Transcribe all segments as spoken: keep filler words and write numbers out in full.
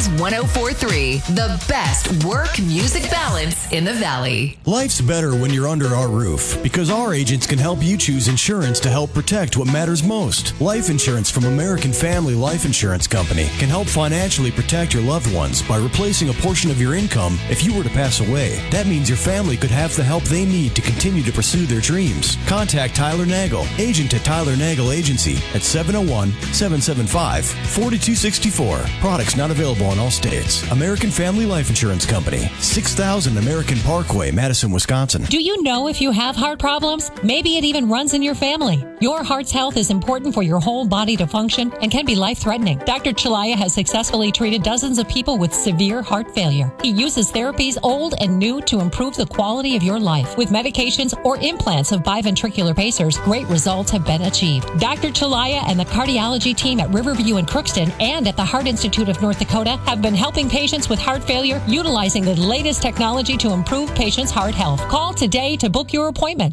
one oh four point three, the best work music balance in the Valley. Life's better when you're under our roof because our agents can help you choose insurance to help protect what matters most. Life insurance from American Family Life Insurance Company can help financially protect your loved ones by replacing a portion of your income if you were to pass away. That means your family could have the help they need to continue to pursue their dreams. Contact Tyler Nagel, agent at Tyler Nagel Agency at seven oh one, seven seven five, four two six four. Products not available in all states. American Family Life Insurance Company, six thousand American Parkway, Madison, Wisconsin. Do you know if you have heart problems? Maybe it even runs in your family. Your heart's health is important for your whole body to function and can be life-threatening. Doctor Chalaya has successfully treated dozens of people with severe heart failure. He uses therapies old and new to improve the quality of your life. With medications or implants of biventricular pacers, great results have been achieved. Doctor Chalaya and the cardiology team at Riverview and Crookston and at the Heart Institute of North Dakota have been helping patients with heart failure utilizing the latest technology to improve patients' heart health. Call today to book your appointment.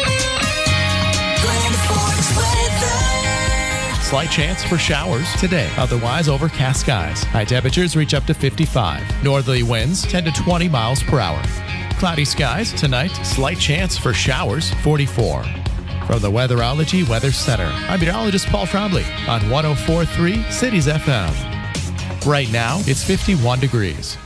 Slight chance for showers today. Otherwise, overcast skies. High temperatures reach up to fifty-five. Northerly winds ten to twenty miles per hour. Cloudy skies tonight. Slight chance for showers, forty-four. From the Weatherology Weather Center, I'm meteorologist Paul Trombley on one oh four point three Cities F M. Right now, it's fifty-one degrees.